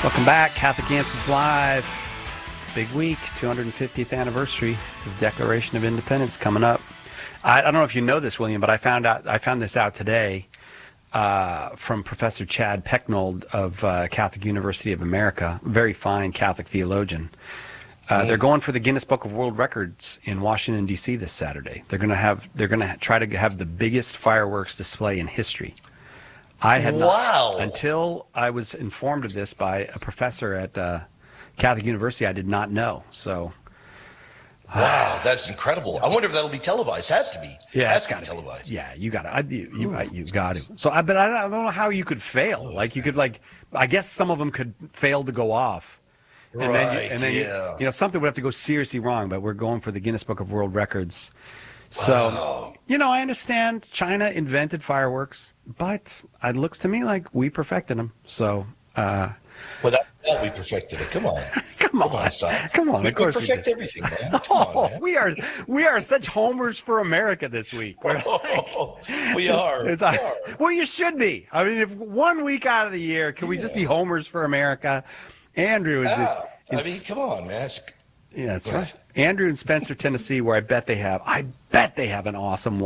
Welcome back, Catholic Answers Live. Big week, 250th anniversary of the Declaration of Independence coming up. I don't know if you know this, William, but I found this out today from Professor Chad Pecknold of Catholic University of America, very fine Catholic theologian. They're going for the Guinness Book of World Records in Washington, D.C. this Saturday. They're going to try to have the biggest fireworks display in history. I had not, until I was informed of this by a professor at Catholic University. I did not know. So, wow, that's incredible. I wonder if that'll be televised. It has to be. Yeah, it's got to be televised. Yeah, you got to. You got to. So, but I don't know how you could fail. Like you could, I guess some of them could fail to go off. And then you something would have to go seriously wrong. But we're going for the Guinness Book of World Records. So, I understand China invented fireworks, but it looks to me like we perfected them. So, we perfected it. Come on. Come on, son. Come on. We perfect everything, man. Man. We are such homers for America this week. We are. Well, you should be. I mean, if 1 week out of the year, can we just be homers for America? Andrew is. Come on, man. Yeah, that's right. Andrew in Spencer, Tennessee, where I bet they have an awesome